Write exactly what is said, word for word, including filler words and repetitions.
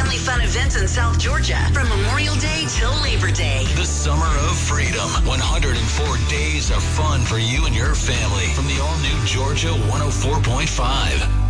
family fun events in South Georgia from Memorial Day till Labor Day. The Summer of Freedom. one hundred four days of fun for you and your family from the all-new Georgia one oh four point five.